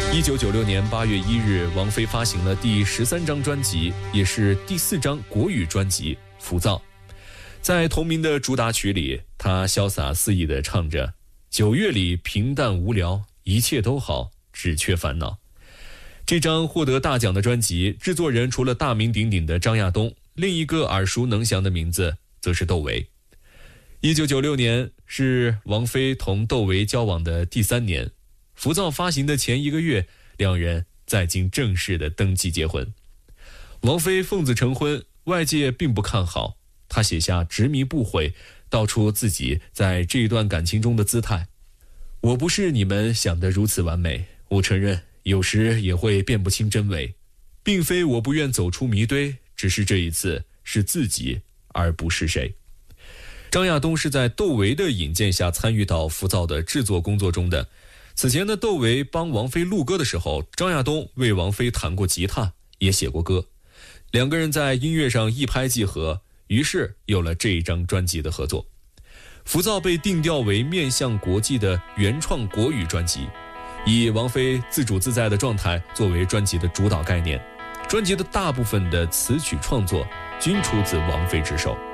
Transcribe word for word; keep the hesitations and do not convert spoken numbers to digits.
一九九六年八月一日，王菲发行了第十三张专辑，也是第四张国语专辑《浮躁》。在同名的主打曲里，她潇洒肆意地唱着：九月里平淡无聊，一切都好，只缺烦恼。这张获得大奖的专辑，制作人除了大名鼎鼎的张亚东，另一个耳熟能详的名字则是窦唯。一九九六年是王菲同窦唯交往的第三年，浮躁发行的前一个月，两人在京正式的登记结婚。王菲奉子成婚，外界并不看好，她写下执迷不悔，道出自己在这段感情中的姿态。我不是你们想的如此完美，我承认有时也会辨不清真伪，并非我不愿走出迷堆，只是这一次是自己而不是谁。张亚东是在窦唯的引荐下参与到浮躁的制作工作中的。此前的窦唯帮王菲录歌的时候，张亚东为王菲弹过吉他，也写过歌，两个人在音乐上一拍即合，于是有了这一张专辑的合作。浮躁被定调为面向国际的原创国语专辑，以王菲自主自在的状态作为专辑的主导概念，专辑的大部分的词曲创作均出自王菲之手。